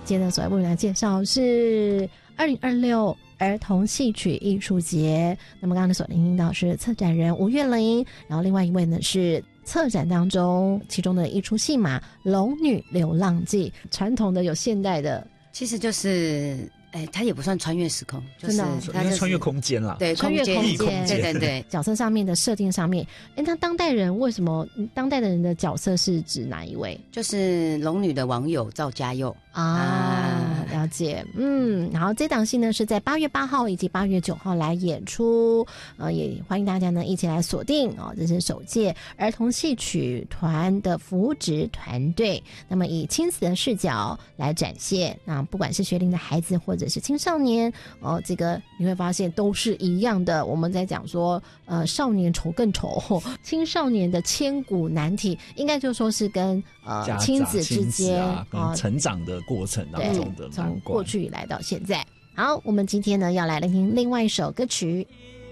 今天的所为我们来介绍是2026儿童戏曲艺术节。那么刚刚所听到是策展人吴月玲，然后另外一位呢是策展当中其中的一出戏码《龙女流浪记》，传统的有现代的， 其实就是它也不算穿越时空，就是它就是穿越空间啦， 对， 穿越空间， 对对对。 角色上面的设定上面，那当代人为什么当代的人的角色是指哪一位？ 就是龙女的网友赵家佑啊，了解。然后这档戏呢是在8月8号以及8月9号来演出，也欢迎大家呢一起来锁定哦，这是首届儿童戏曲团的扶植团队，那么以亲子的视角来展现，那不管是学龄的孩子或者是青少年这个你会发现都是一样的。我们在讲说少年愁更愁，青少年的千古难题，应该就说是跟亲子之间跟成长的过程当中的从过去以来到现在。好，我们今天呢要来听另外一首歌曲。